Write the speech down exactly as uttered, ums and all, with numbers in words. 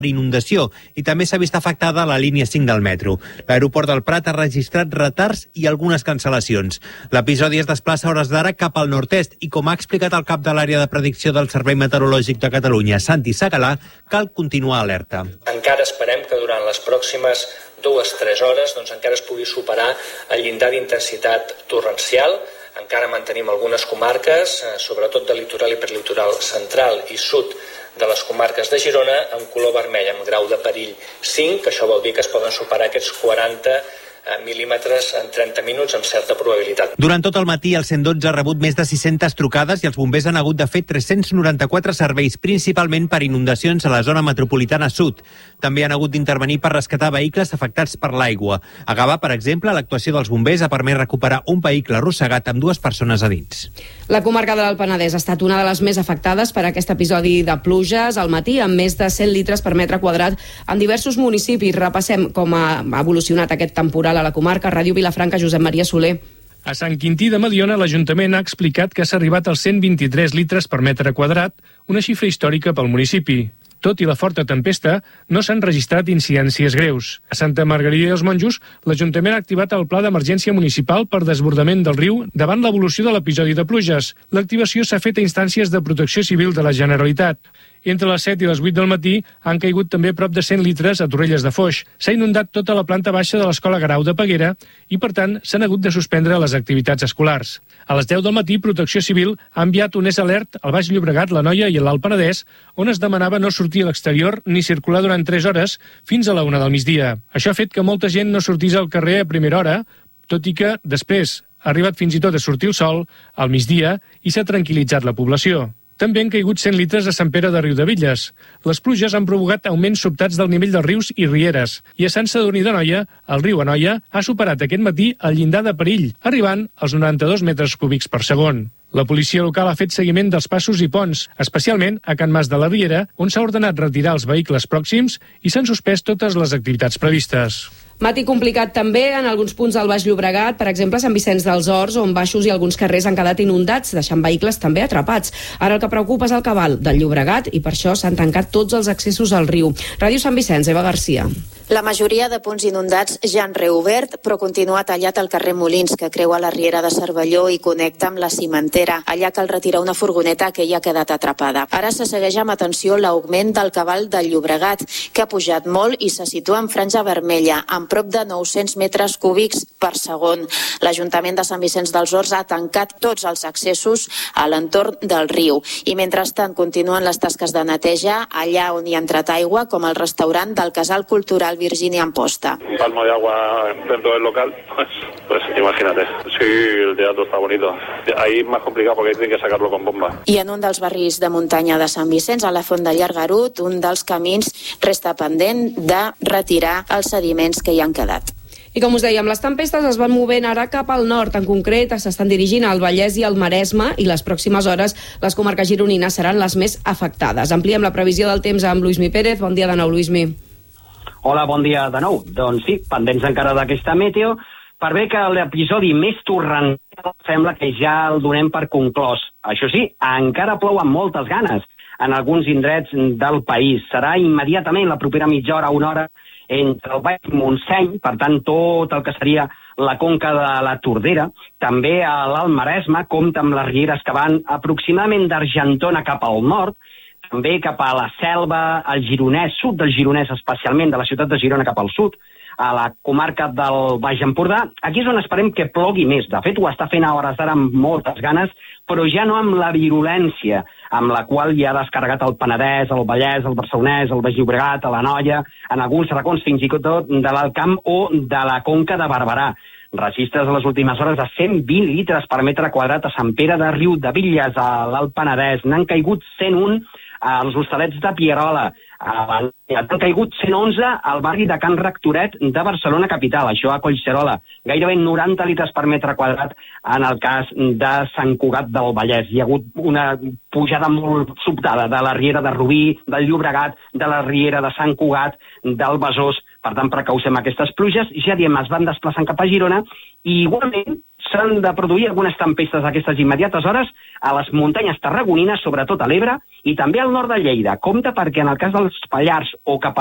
inundació i també s'ha vist afectada la línia cinc del metro. L'aeroport del Prat ha registrat retards i algunes cancel·lacions. L'episodi es desplaça a hores d'ara cap al nord-est i, com ha explicat el cap de l'àrea de predicció del Servei Meteorològic de Catalunya, Santi Segalà, cal continuar alerta. Encara esperem que durant les pròximes dues o tres hores doncs, encara es pugui superar el llindar d'intensitat torrencial. Encara mantenim algunes comarques, sobretot del litoral i prelitoral central i sud de les comarques de Girona, amb color vermell, amb grau de perill cinc, que això vol dir que es poden superar aquests quaranta mil·límetres en trenta minuts amb certa probabilitat. Durant tot el matí, el cent dotze ha rebut més de sis-centes trucades i els bombers han hagut de fer tres-cents noranta-quatre serveis, principalment per inundacions a la zona metropolitana sud. També han hagut d'intervenir per rescatar vehicles afectats per l'aigua. A Gavà, per exemple, l'actuació dels bombers ha permès recuperar un vehicle arrossegat amb dues persones a dins. La comarca de l'Alt Penedès ha estat una de les més afectades per aquest episodi de pluges al matí, amb més de cent litres per metre quadrat en diversos municipis. Repassem com ha evolucionat aquest temporal a la comarca. Ràdio Vilafranca, Josep Maria Soler. A Sant Quintí de Mediona, l'Ajuntament ha explicat que s'ha arribat als cent vint-i-tres litres per metre quadrat, una xifra històrica pel municipi. Tot i la forta tempesta, no s'han registrat incidències greus. A Santa Margarida dels Monjos, l'Ajuntament ha activat el Pla d'Emergència Municipal per desbordament del riu davant l'evolució de l'episodi de pluges. L'activació s'ha fet a instàncies de Protecció Civil de la Generalitat. Entre les set i les vuit del matí han caigut també prop de cent litres a Torrelles de Foix. S'ha inundat tota la planta baixa de l'Escola Garau de Peguera i, per tant, s'han hagut de suspendre les activitats escolars. A les deu del matí, Protecció Civil ha enviat un S alert al Baix Llobregat, l'Anoia i l'Alt Penedès, on es demanava no sortir a l'exterior ni circular durant tres hores fins a la una del migdia. Això ha fet que molta gent no sortís al carrer a primera hora, tot i que després ha arribat fins i tot a sortir el sol al migdia i s'ha tranquil·litzat la població. També han caigut cent litres a Sant Pere de Riudebitlles. Les pluges han provocat augments sobtats del nivell dels rius i rieres. I a Sant Sadurní d'Anoia, el riu Anoia ha superat aquest matí el llindar de perill, arribant als noranta-dos metres cúbics per segon. La policia local ha fet seguiment dels passos i ponts, especialment a Can Mas de la Riera, on s'ha ordenat retirar els vehicles pròxims i s'han suspès totes les activitats previstes. Matí complicat també en alguns punts del Baix Llobregat, per exemple a Sant Vicenç dels Horts, on baixos i alguns carrers han quedat inundats, deixant vehicles també atrapats. Ara el que preocupa és el cabal del Llobregat i per això s'han tancat tots els accessos al riu. Ràdio Sant Vicenç, Eva Garcia. La majoria de punts inundats ja han reobert, però continua tallat el carrer Molins, que creua la riera de Cervelló i connecta amb la cimentera. Allà cal retirar una furgoneta que hi ha quedat atrapada. Ara se segueix amb atenció l'augment del cabal del Llobregat, que ha pujat molt i se situa en franja vermella, amb prop de nou-cents metres cúbics per segon. L'Ajuntament de Sant Vicenç dels Horts ha tancat tots els accessos a l'entorn del riu i mentrestant continuen les tasques de neteja allà on hi ha entrat aigua, com el restaurant del Casal Cultural Virginia Amposta. Un palmo de agua dentro del local, pues, pues imagínate. Sí, el teatro está bonito. Ahí es más complicado porque tienen que sacarlo con bomba. I en un dels barris de muntanya de Sant Vicenç, a la Font de Llargarut, un dels camins resta pendent de retirar els sediments que hi han quedat. I com us dèiem, les tempestes es van movent ara cap al nord. En concret, s'estan dirigint al Vallès i al Maresme i les pròximes hores les comarques gironines seran les més afectades. Ampliem la previsió del temps amb Lluís Mi Pérez. Bon dia de nou, Lluís Mi. Hola, bon dia de nou. Doncs sí, pendents encara d'aquesta meteo, per bé que l'episodi més torrencial sembla que ja el donem per conclòs. Això sí, encara plou amb moltes ganes en alguns indrets del país. Serà immediatament la propera mitja hora, una hora, entre el Baix Montseny, per tant, tot el que seria la conca de la Tordera, també a l'Alt Maresme, compta amb les rieres que van aproximadament d'Argentona cap al nord, també cap a la Selva, al Gironès, sud del Gironès especialment, de la ciutat de Girona cap al sud, a la comarca del Baix Empordà. Aquí és on esperem que plogui més. De fet, ho està fent a hores d'ara amb moltes ganes, però ja no amb la virulència amb la qual ja ha descarregat el Penedès, el Vallès, el Barcelonès, el Baix Llobregat, l'Anoia, en alguns racons fins i tot de l'Alt Camp o de la Conca de Barberà. Registres a les últimes hores de cent vint litres per metre quadrat a Sant Pere de Riudebitlles, a l'Alt Penedès. N'han caigut cent un als Hostalets de Pierola. Han caigut cent onze al barri de Can Rectoret de Barcelona capital, això a Collserola. Gairebé noranta litres per metre quadrat en el cas de Sant Cugat del Vallès. Hi ha hagut una pujada molt sobtada de la riera de Rubí, del Llobregat, de la riera de Sant Cugat, del Besòs, Per tant, precaucem aquestes pluges. Ja diem, es van desplaçant cap a Girona i igualment s'han de produir algunes tempestes d'aquestes immediates hores a les muntanyes tarragonines, sobretot a l'Ebre, i també al nord de Lleida. Compte perquè en el cas dels Pallars o cap a